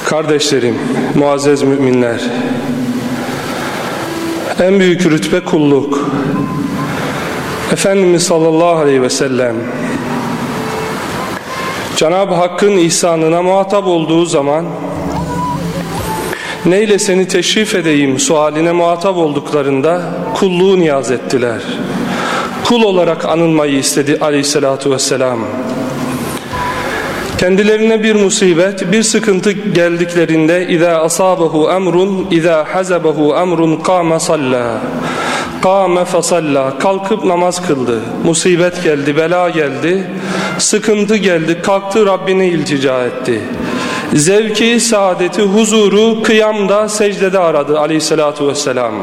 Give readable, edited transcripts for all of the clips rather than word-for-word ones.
Kardeşlerim, muazzez müminler, en büyük rütbe kulluk. Efendimiz sallallahu aleyhi ve sellem Cenab-ı Hakk'ın ihsanına muhatap olduğu zaman neyle seni teşrif edeyim sualine muhatap olduklarında kulluğu niyaz ettiler. Kul olarak anılmayı istedi aleyhissalatu vesselam. Kendilerine bir musibet, bir sıkıntı geldiklerinde İzâ asâbehu emrun, izâ hazebehu emrun kâme sallâ. Kâme fesallâ. Kalkıp namaz kıldı. Musibet geldi, bela geldi, sıkıntı geldi, kalktı Rabbine iltica etti. Zevki, saadeti, huzuru kıyamda, secdede aradı aleyhissalatu vesselam.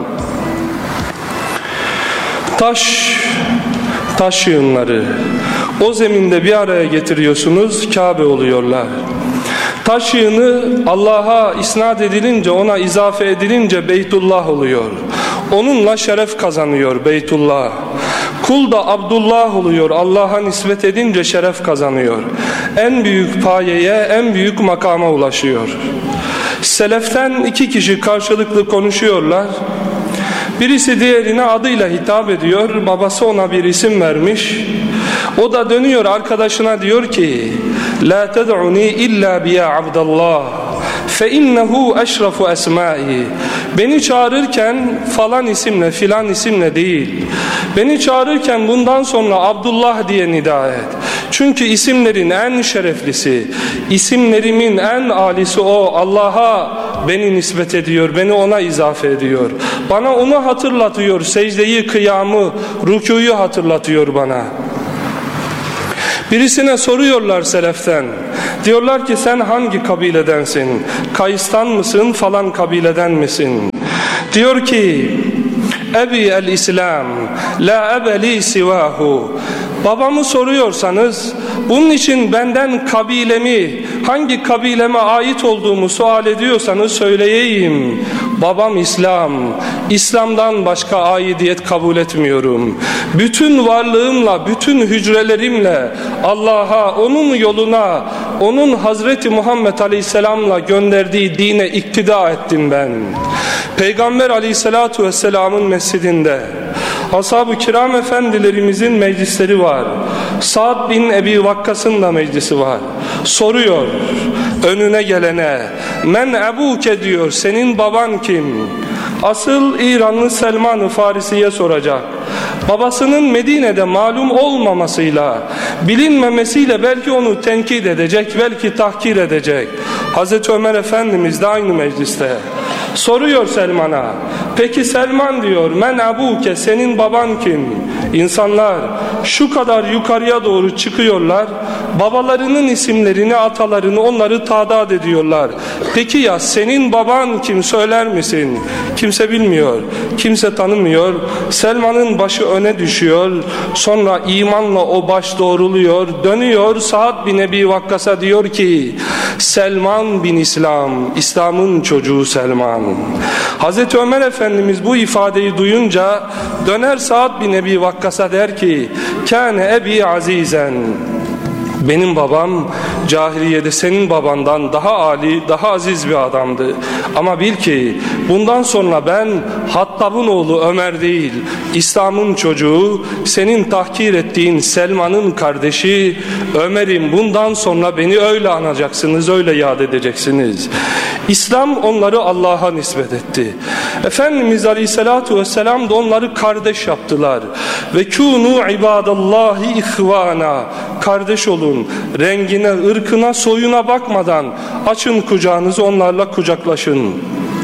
Taş yığınları o zeminde bir araya getiriyorsunuz, Kabe oluyorlar. Taş yığını Allah'a isnat edilince, ona izafe edilince Beytullah oluyor. Onunla şeref kazanıyor Beytullah. Kul da Abdullah oluyor, Allah'a nispet edince şeref kazanıyor. En büyük payeye, en büyük makama ulaşıyor. Seleften iki kişi karşılıklı konuşuyorlar. Birisi diğerine adıyla hitap ediyor. Babası ona bir isim vermiş. O da dönüyor arkadaşına, diyor ki: "La ted'uni illa bi ya Abdullah fe innehu eşrafu esmai." Beni çağırırken falan isimle filan isimle değil. Beni çağırırken bundan sonra Abdullah diye nida et. Çünkü isimlerin en şereflisi, isimlerimin en alisi o. Allah'a beni nispet ediyor, beni ona izafe ediyor. Bana onu hatırlatıyor, secdeyi, kıyamı, rükûyu hatırlatıyor bana. Birisine soruyorlar seleften. Diyorlar ki sen hangi kabiledensin? Kays'tan mısın, falan kabileden misin? Diyor ki: Ebi el-İslam, la ebeli sivahu. Babamı soruyorsanız, bunun için benden kabilemi, hangi kabileme ait olduğumu sual ediyorsanız söyleyeyim. Babam İslam, İslam'dan başka aidiyet kabul etmiyorum. Bütün varlığımla, bütün hücrelerimle Allah'a, onun yoluna, onun Hazreti Muhammed Aleyhisselam'la gönderdiği dine iktida ettim ben. Peygamber Aleyhisselatu Vesselam'ın mescidinde Ashab-ı Kiram efendilerimizin meclisleri var. Sa'd bin Ebi Vakkas'ın da meclisi var. Soruyor önüne gelene: "Men ebuke?" diyor, "Senin baban kim?" Asıl İranlı Selman-ı Farisi'ye soracak. Babasının Medine'de malum olmamasıyla, bilinmemesiyle belki onu tenkit edecek, belki tahkir edecek. Hazreti Ömer Efendimiz de aynı mecliste. Soruyor Selman'a. Peki Selman diyor, "Men ebuke?" Senin baban kim? İnsanlar şu kadar yukarıya doğru çıkıyorlar. Babalarının isimlerini, atalarını, onları tadat ediyorlar. Peki ya senin baban kim, söyler misin? Kimse bilmiyor, kimse tanımıyor. Selman'ın başı öne düşüyor. Sonra imanla o baş doğruluyor. Dönüyor Sa'd bin Ebi Vakkas'a, diyor ki: "Selman bin İslam, İslam'ın çocuğu Selman." Hazreti Ömer Efendimiz bu ifadeyi duyunca döner Sa'd bin Ebi Vakkas'a, der ki: "Kâne ebi azizen." Benim babam cahiliyede senin babandan daha âli, daha aziz bir adamdı. Ama bil ki bundan sonra ben Hattab'ın oğlu Ömer değil, İslam'ın çocuğu, senin tahkir ettiğin Selman'ın kardeşi Ömer'im. Bundan sonra beni öyle anacaksınız, öyle yad edeceksiniz. İslam onları Allah'a nispet etti. Efendimiz Aleyhisselatu Vesselam da onları kardeş yaptılar. Ve kûnû ibâdallâhi ihvâna. Kardeş olun, rengine, ırkına, soyuna bakmadan açın kucağınızı, onlarla kucaklaşın.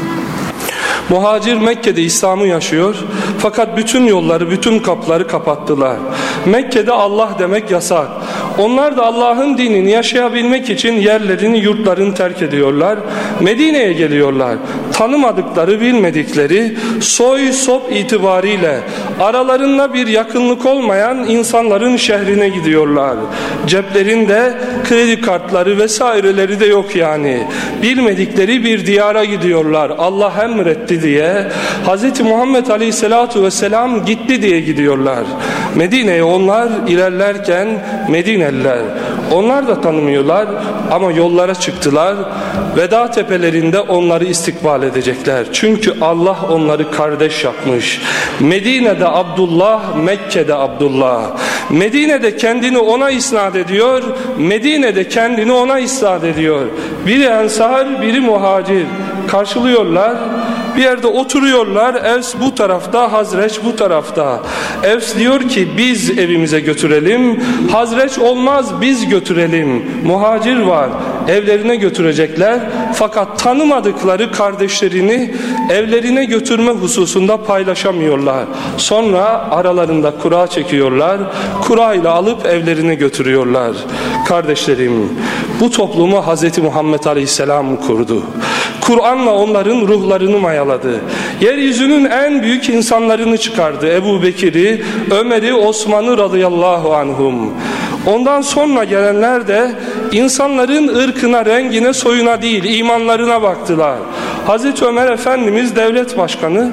Muhacir Mekke'de İslam'ı yaşıyor fakat bütün yolları, bütün kapıları kapattılar. Mekke'de Allah demek yasak. Onlar da Allah'ın dinini yaşayabilmek için yerlerini, yurtlarını terk ediyorlar. Medine'ye geliyorlar. Tanımadıkları, bilmedikleri, soy sop itibariyle aralarında bir yakınlık olmayan insanların şehrine gidiyorlar. Ceplerinde kredi kartları vesaireleri de yok yani. Bilmedikleri bir diyara gidiyorlar. Allah emretti diye, Hz. Muhammed Aleyhisselatu Vesselam gitti diye gidiyorlar. Medine'ye onlar ilerlerken Medineliler Onlar da tanımıyorlar ama yollara çıktılar. Veda tepelerinde onları istikbal edecekler. Çünkü Allah onları kardeş yapmış. Medine'de Abdullah, Mekke'de Abdullah. Medine'de kendini ona isnat ediyor, Medine'de kendini ona isnat ediyor. Biri Ensar, biri Muhacir. Karşılıyorlar. Bir yerde oturuyorlar. Evs bu tarafta, Hazreç bu tarafta. Evs diyor ki biz evimize götürelim. Hazreç olmaz, biz götürelim. Muhacir var. Evlerine götürecekler. Fakat tanımadıkları kardeşlerini evlerine götürme hususunda paylaşamıyorlar. Sonra aralarında kura çekiyorlar. Kura ile alıp evlerine götürüyorlar. Kardeşlerim, bu toplumu Hz. Muhammed Aleyhisselam kurdu. Kur'an'la onların ruhlarını mayaladı. Yeryüzünün en büyük insanlarını çıkardı. Ebu Bekir'i, Ömer'i, Osman'ı radıyallahu anhum. Ondan sonra gelenler de insanların ırkına, rengine, soyuna değil, imanlarına baktılar. Hazreti Ömer Efendimiz devlet başkanı,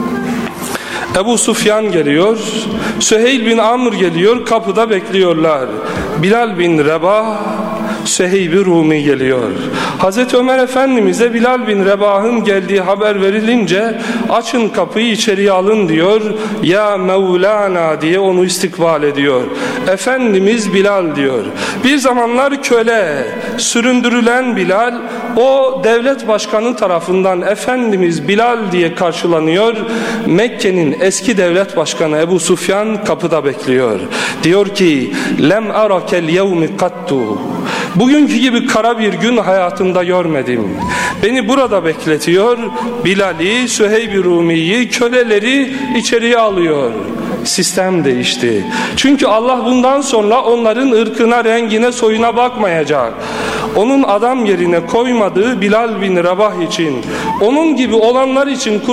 Ebu Sufyan geliyor, Süheyl bin Amr geliyor, kapıda bekliyorlar. Bilal bin Rebah, Süheyb-i Rumi geliyor. Hazreti Ömer Efendimiz'e Bilal bin Rebah'ın geldiği haber verilince açın kapıyı, içeriye alın diyor. Ya Mevlana diye onu istikbal ediyor. Efendimiz Bilal diyor. Bir zamanlar köle, süründürülen Bilal o devlet başkanı tarafından Efendimiz Bilal diye karşılanıyor. Mekke'nin eski devlet başkanı Ebu Sufyan kapıda bekliyor. Diyor ki lem arakel yevmi kattu. Bugünkü gibi kara bir gün hayatımda görmedim. Beni burada bekletiyor. Bilal'i, Süheyb-i Rumi'yi, köleleri içeriye alıyor. Sistem değişti. Çünkü Allah bundan sonra onların ırkına, rengine, soyuna bakmayacak. Onun adam yerine koymadığı Bilal bin Rabah için, onun gibi olanlar için